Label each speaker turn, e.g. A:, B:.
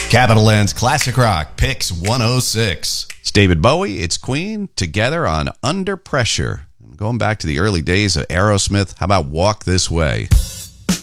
A: Capital Land's Classic Rock Picks 106.
B: It's David Bowie, it's Queen, together on Under Pressure. Going back to the early days of Aerosmith, how about Walk This Way?